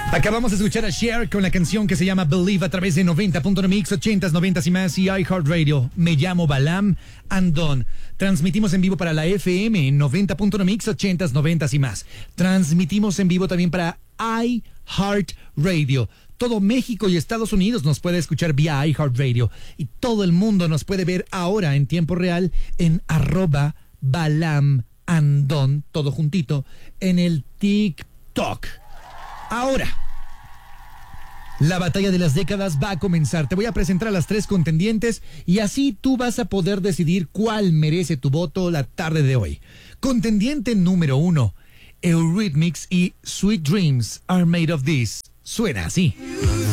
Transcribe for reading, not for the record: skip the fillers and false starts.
Acabamos de escuchar a Cher con la canción que se llama Believe a través de 90.1 Mix, 80s, 90s y más y iHeartRadio. Me llamo Balam Andón. Transmitimos en vivo para la FM en 90.1 Mix, 80s, 90s y más. Transmitimos en vivo también para iHeartRadio. Todo México y Estados Unidos nos puede escuchar vía iHeartRadio. Y todo el mundo nos puede ver ahora en tiempo real en @Balam Andón, todo juntito, en el TikTok. Ahora, la batalla de las décadas va a comenzar. Te voy a presentar a las 3 contendientes y así tú vas a poder decidir cuál merece tu voto la tarde de hoy. Contendiente número 1, Eurythmics y Sweet Dreams Are Made of This. Suena así.